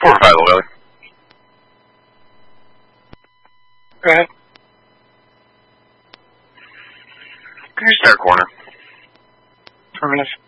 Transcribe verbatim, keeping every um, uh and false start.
Four or five, Lily. Go ahead. Can you start corner? Affirmative.